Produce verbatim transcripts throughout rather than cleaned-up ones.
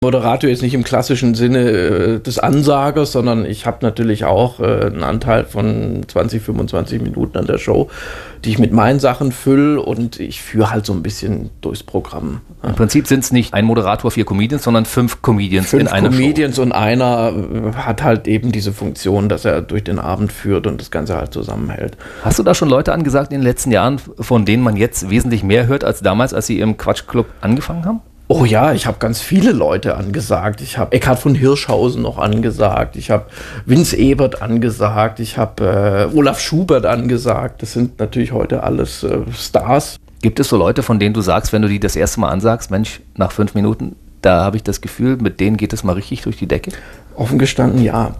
Moderator jetzt nicht im klassischen Sinne äh, des Ansagers, sondern ich habe natürlich auch äh, einen Anteil von zwanzig, fünfundzwanzig Minuten an der Show, die ich mit meinen Sachen fülle und ich führe halt so ein bisschen durchs Programm. Ja. Im Prinzip sind es nicht ein Moderator, vier Comedians, sondern fünf Comedians fünf in einer Comedians Show. Fünf Comedians und einer hat halt eben diese Funktion, dass er durch den Abend führt und das Ganze halt zusammenhält. Hast du da schon Leute angesagt in den letzten Jahren, von denen man jetzt wesentlich mehr hört als damals, als sie im Quatschclub angefangen haben? Oh ja, ich habe ganz viele Leute angesagt. Ich habe Eckhard von Hirschhausen noch angesagt. Ich habe Vince Ebert angesagt. Ich habe äh, Olaf Schubert angesagt. Das sind natürlich heute alles äh, Stars. Gibt es so Leute, von denen du sagst, wenn du die das erste Mal ansagst, Mensch, nach fünf Minuten, da habe ich das Gefühl, mit denen geht es mal richtig durch die Decke? Offen gestanden, ja.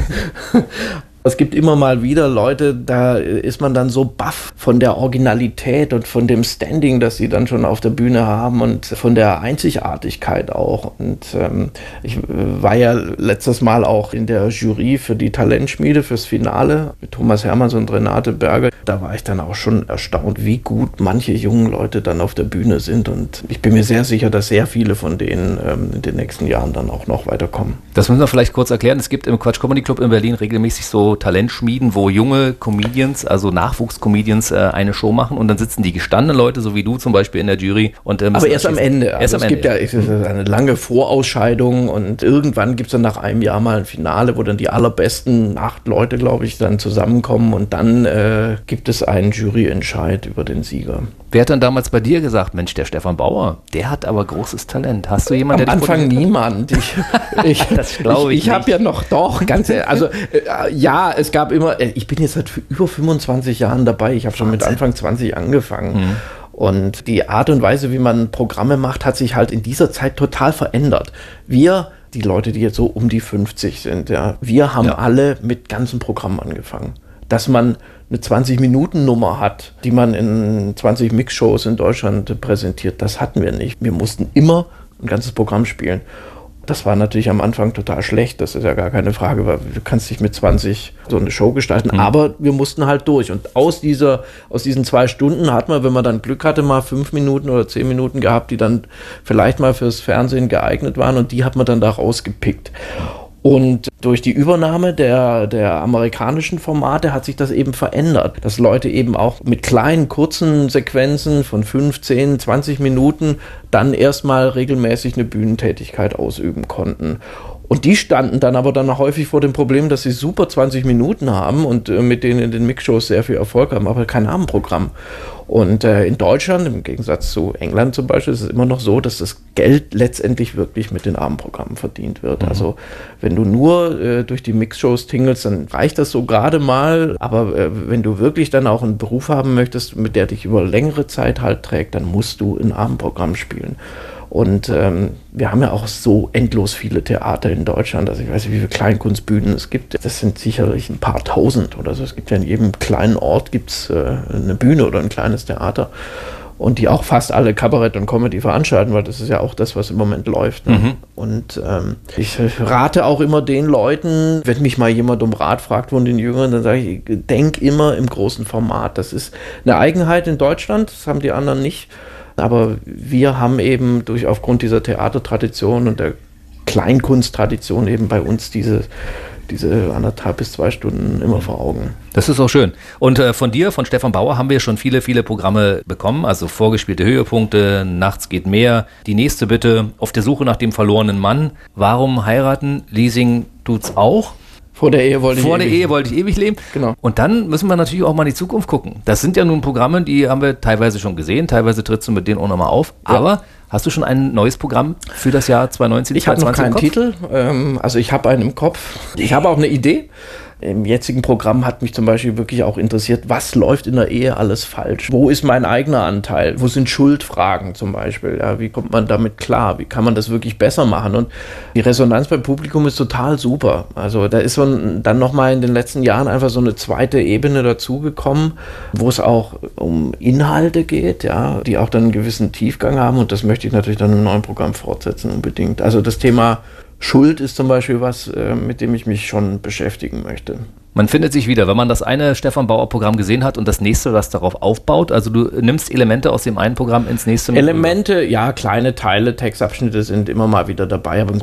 Es gibt immer mal wieder Leute, da ist man dann so baff von der Originalität und von dem Standing, das sie dann schon auf der Bühne haben und von der Einzigartigkeit auch. Und ähm, ich war ja letztes Mal auch in der Jury für die Talentschmiede, fürs Finale mit Thomas Hermanns und Renate Berger. Da war ich dann auch schon erstaunt, wie gut manche jungen Leute dann auf der Bühne sind. Und ich bin mir sehr sicher, dass sehr viele von denen ähm, in den nächsten Jahren dann auch noch weiterkommen. Das müssen wir vielleicht kurz erklären. Es gibt im Quatsch Comedy Club in Berlin regelmäßig so Talentschmieden, wo junge Comedians, also Nachwuchscomedians, äh, eine Show machen und dann sitzen die gestandenen Leute, so wie du zum Beispiel in der Jury. Und, ähm, aber erst am Ende. Also es gibt ja eine lange Vorausscheidung und irgendwann gibt es dann nach einem Jahr mal ein Finale, wo dann die allerbesten acht Leute, glaube ich, dann zusammenkommen und dann äh, gibt es einen Juryentscheid über den Sieger. Wer hat dann damals bei dir gesagt, Mensch, der Stefan Bauer, der hat aber großes Talent. Hast du jemanden, der Am Anfang niemand. Ich, ich, das glaube ich Ich, ich habe ja noch doch, ganz ehrlich, also äh, ja, es gab immer, ich bin jetzt seit über fünfundzwanzig Jahren dabei, ich habe schon mit Anfang zwanzig angefangen. Mhm. Und die Art und Weise, wie man Programme macht, hat sich halt in dieser Zeit total verändert. Wir, die Leute, die jetzt so um die fünfzig sind, ja, wir haben ja. alle mit ganzen Programmen angefangen. Dass man eine zwanzig-Minuten-Nummer hat, die man in zwanzig Mixshows in Deutschland präsentiert, das hatten wir nicht. Wir mussten immer ein ganzes Programm spielen. Das war natürlich am Anfang total schlecht, das ist ja gar keine Frage, weil du kannst dich mit zwanzig so eine Show gestalten, mhm. aber wir mussten halt durch. Und aus dieser, aus diesen zwei Stunden hat man, wenn man dann Glück hatte, mal fünf Minuten oder zehn Minuten gehabt, die dann vielleicht mal fürs Fernsehen geeignet waren und die hat man dann da rausgepickt. Und durch die Übernahme der, der amerikanischen Formate hat sich das eben verändert, dass Leute eben auch mit kleinen, kurzen Sequenzen von fünf, zehn, zwanzig Minuten dann erstmal regelmäßig eine Bühnentätigkeit ausüben konnten. Und die standen dann aber dann häufig vor dem Problem, dass sie super zwanzig Minuten haben und äh, mit denen in den Mixshows sehr viel Erfolg haben, aber kein Abendprogramm. Und äh, in Deutschland, im Gegensatz zu England zum Beispiel, ist es immer noch so, dass das Geld letztendlich wirklich mit den Abendprogrammen verdient wird. Mhm. Also wenn du nur äh, durch die Mixshows tingelst, dann reicht das so gerade mal. Aber äh, wenn du wirklich dann auch einen Beruf haben möchtest, mit der dich über längere Zeit halt trägt, dann musst du ein Abendprogramm spielen. Und ähm, wir haben ja auch so endlos viele Theater in Deutschland. Also ich weiß nicht, wie viele Kleinkunstbühnen es gibt. Das sind sicherlich ein paar tausend oder so. Es gibt ja in jedem kleinen Ort gibt's, äh, eine Bühne oder ein kleines Theater. Und die auch fast alle Kabarett und Comedy veranstalten, weil das ist ja auch das, was im Moment läuft. Ne? Mhm. Und ähm, ich rate auch immer den Leuten, wenn mich mal jemand um Rat fragt von den Jüngeren, dann sage ich, denk immer im großen Format. Das ist eine Eigenheit in Deutschland, das haben die anderen nicht. Aber wir haben eben durch aufgrund dieser Theatertradition und der Kleinkunsttradition eben bei uns diese, diese anderthalb bis zwei Stunden immer vor Augen. Das ist auch schön. Und äh, von dir, von Stefan Bauer, haben wir schon viele, viele Programme bekommen. Also vorgespielte Höhepunkte, Nachts geht mehr. Die nächste bitte, Auf der Suche nach dem verlorenen Mann. Warum heiraten? Leasing tut's auch. Vor der Ehe wollte ich Vor der ewig. Ehe wollte ich ewig leben. Genau. Und dann müssen wir natürlich auch mal in die Zukunft gucken. Das sind ja nun Programme, die haben wir teilweise schon gesehen, teilweise trittst du mit denen auch nochmal auf. Ja. Aber hast du schon ein neues Programm für das Jahr zwanzig neunzehn? Ich habe noch keinen Titel, ähm, also ich habe einen im Kopf. Ich habe auch eine Idee. Im jetzigen Programm hat mich zum Beispiel wirklich auch interessiert, was läuft in der Ehe alles falsch? Wo ist mein eigener Anteil? Wo sind Schuldfragen zum Beispiel? Ja, wie kommt man damit klar? Wie kann man das wirklich besser machen? Und die Resonanz beim Publikum ist total super. Also da ist so ein, dann nochmal in den letzten Jahren einfach so eine zweite Ebene dazugekommen, wo es auch um Inhalte geht, ja, die auch dann einen gewissen Tiefgang haben. Und das möchte ich natürlich dann im neuen Programm fortsetzen unbedingt. Also das Thema Schuld ist zum Beispiel was, mit dem ich mich schon beschäftigen möchte. Man findet sich wieder, wenn man das eine Stefan Bauer-Programm gesehen hat und das nächste, was darauf aufbaut. Also du nimmst Elemente aus dem einen Programm ins nächste. Elemente, ja, kleine Teile, Textabschnitte sind immer mal wieder dabei, aber im